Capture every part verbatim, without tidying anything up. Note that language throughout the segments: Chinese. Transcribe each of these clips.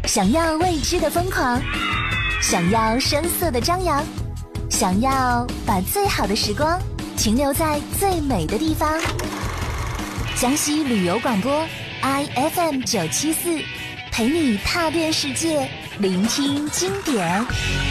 想要未知的疯狂，想要声色的张扬，想要把最好的时光停留在最美的地方。江西旅游广播 I F M 九七四，陪你踏遍世界，聆听经典。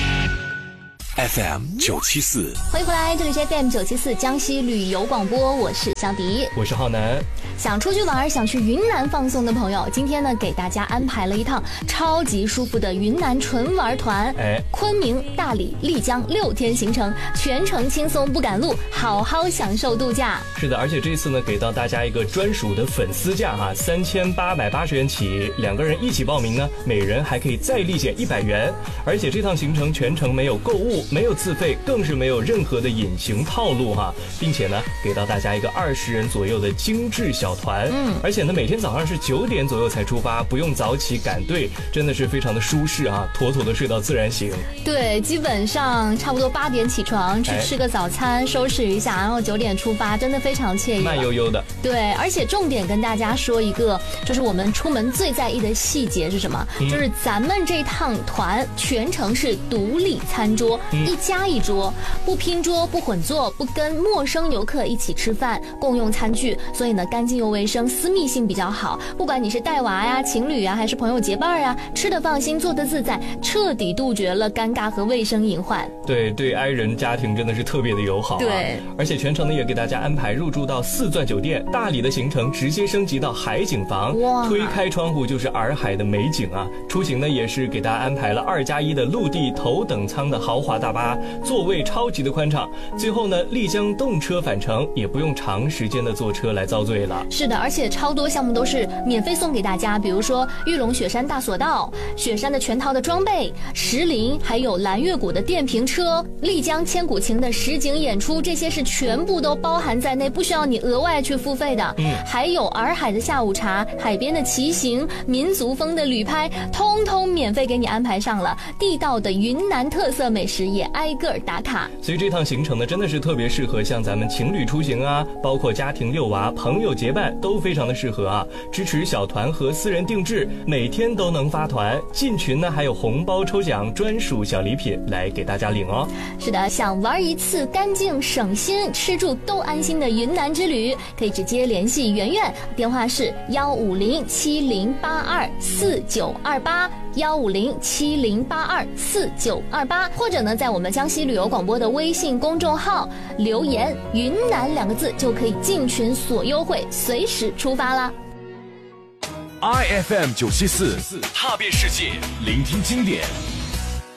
F M 九七四， 欢迎回来，这里是 F M 九七四江西旅游广播，我是香迪， 我是浩南。 想出去玩，想去云南放松的朋友，今天呢给大家安排了一趟超级舒服的云南纯玩团，哎，昆明、大理、丽江六天行程，全程轻松不赶路，好好享受度假。 是的，而且这次呢给到大家一个专属的粉丝价哈，三千八百八十元起，两个人一起报名呢，每人还可以再立减一百元。而且这趟行程全程没有购物，没有自费，更是没有任何的隐形套路哈，并且呢给到大家一个二十人左右的精致小团，嗯，而且呢每天早上是九点左右才出发，不用早起赶队，真的是非常的舒适啊，妥妥的睡到自然醒。 对，基本上差不多八点起床去吃个早餐，收拾一下，然后九点出发，真的非常惬意， 慢悠悠的。 对，而且重点跟大家说一个，就是我们出门最在意的细节是什么？嗯、就是咱们这趟团全程是独立餐桌，嗯、一家一桌，不拼桌，不混坐，不跟陌生游客一起吃饭，共用餐具，所以呢干净又卫生，私密性比较好。不管你是带娃呀、情侣呀，还是朋友结伴呀，吃得放心，坐得自在，彻底杜绝了尴尬和卫生隐患。 对，对 I 人家庭真的是特别的友好、啊。 对， 而且全程呢也给大家安排入住到四钻酒店，大理的行程直接升级到海景房，哇，推开窗户就是洱海的美景啊。出行呢也是给大家安排了二加一的陆地头等舱的豪华大巴，座位超级的宽敞。最后呢丽江动车返程，也不用长时间的坐车来遭罪了。 是的，而且超多项目都是免费送给大家，比如说玉龙雪山大索道、雪山的全套的装备、石林，还有蓝月谷的电瓶车、丽江千古情的实景演出，这些是全部都包含在内，不需要你额外去付费的。嗯，还有洱海的下午茶、海边的骑行、民族风的旅拍，通通免费给你安排上了。地道的云南特色美食也挨个打卡。 所以这趟行程呢真的是特别适合像咱们情侣出行啊，包括家庭遛娃、朋友结伴都非常的适合啊。支持小团和私人定制，每天都能发团，进群呢还有红包抽奖、专属小礼品来给大家领哦。 是的，想玩一次干净省心、吃住都安心的云南之旅，可以直接联系圆圆，电话是幺五零七零八二四九二八幺五零七零八二四九二八，或者呢在我们江西旅游广播的微信公众号留言云南两个字，就可以进群索优惠，随时出发啦。 I F M 九七四，踏遍世界，聆听经典。